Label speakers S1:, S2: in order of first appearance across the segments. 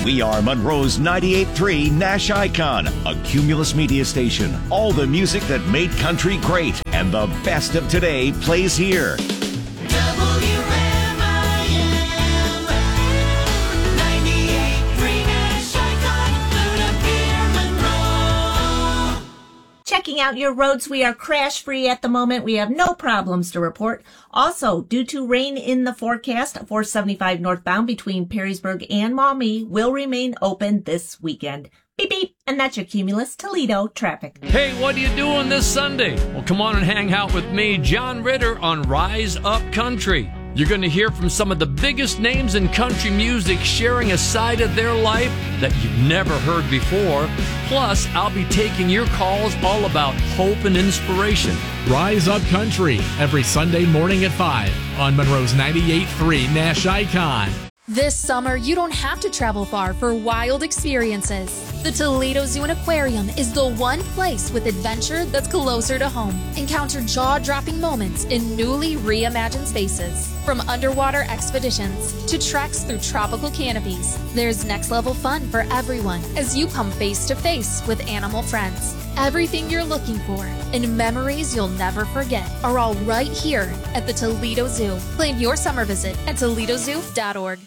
S1: We are Monroe's 98.3 Nash Icon, a Cumulus media station. All the music that made country great and the best of today plays here.
S2: Checking out your roads, we are crash-free at the moment. We have no problems to report. Also, due to rain in the forecast, 475 northbound between Perrysburg and Maumee will remain open this weekend. Beep, beep. And that's your Cumulus Toledo traffic.
S3: Hey, what are you doing this Sunday? Well, come on and hang out with me, John Ritter, on Rise Up Country. You're going to hear from some of the biggest names in country music sharing a side of their life that you've never heard before. Plus, I'll be taking your calls all about hope and inspiration.
S4: Rise Up Country, every Sunday morning at 5 on Monroe's 98.3 Nash Icon.
S5: This summer, you don't have to travel far for wild experiences. The Toledo Zoo and Aquarium is the one place with adventure that's closer to home. Encounter jaw-dropping moments in newly reimagined spaces. From underwater expeditions to treks through tropical canopies, there's next-level fun for everyone as you come face-to-face with animal friends. Everything you're looking for and memories you'll never forget are all right here at the Toledo Zoo. Plan your summer visit at toledozoo.org.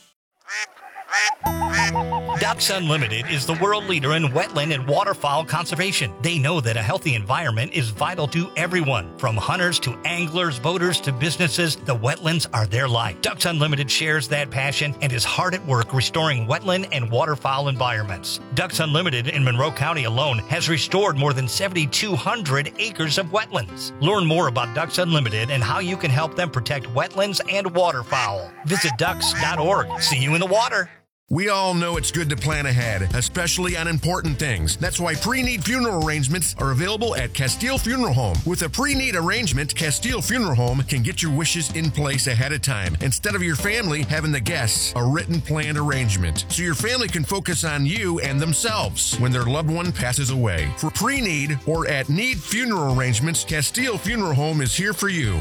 S6: Ducks Unlimited is the world leader in wetland and waterfowl conservation. They know that a healthy environment is vital to everyone. From hunters to anglers, boaters to businesses, the wetlands are their life. Ducks Unlimited shares that passion and is hard at work restoring wetland and waterfowl environments. Ducks Unlimited in Monroe County alone has restored more than 7,200 acres of wetlands. Learn more about Ducks Unlimited and how you can help them protect wetlands and waterfowl. Visit ducks.org. See you in the water.
S7: We all know it's good to plan ahead, especially on important things. That's why pre-need funeral arrangements are available at Castile Funeral Home. With a pre-need arrangement, Castile Funeral Home can get your wishes in place ahead of time, instead of your family having the guests a written planned arrangement, so your family can focus on you and themselves when their loved one passes away. For pre-need or at need funeral arrangements, Castile Funeral Home is here for you.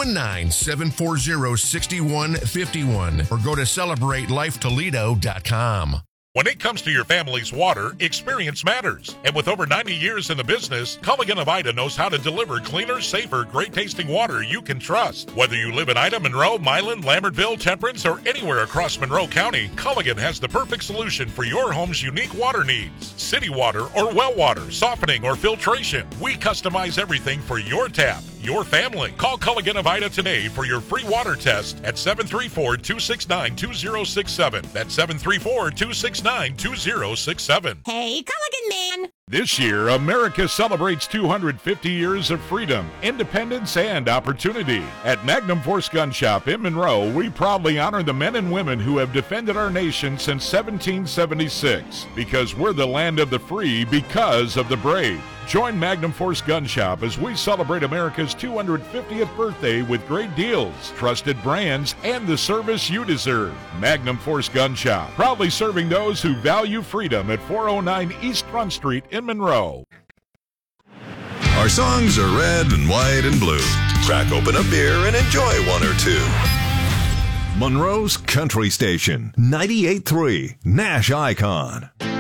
S7: 419-740-6151 or go to CelebrateLifeToledo.com.
S8: When it comes to your family's water, experience matters. And with over 90 years in the business, Culligan of Ida knows how to deliver cleaner, safer, great-tasting water you can trust. Whether you live in Ida, Monroe, Milan, Lambertville, Temperance, or anywhere across Monroe County, Culligan has the perfect solution for your home's unique water needs. City water or well water, softening or filtration. We customize everything for your tap, your family. Call Culligan of Ida today for your free water test at 734-269-2067. That's 734-269-2067.
S9: Hey, Culligan man!
S8: This year, America celebrates 250 years of freedom, independence, and opportunity. At Magnum Force Gun Shop in Monroe, we proudly honor the men and women who have defended our nation since 1776, because we're the land of the free because of the brave. Join Magnum Force Gun Shop as we celebrate America's 250th birthday with great deals, trusted brands, and the service you deserve. Magnum Force Gun Shop, proudly serving those who value freedom at 409 East Front Street in Monroe.
S10: Our songs are red and white and blue. Crack open a beer and enjoy one or two. Monroe's Country Station, 98.3 Nash Icon.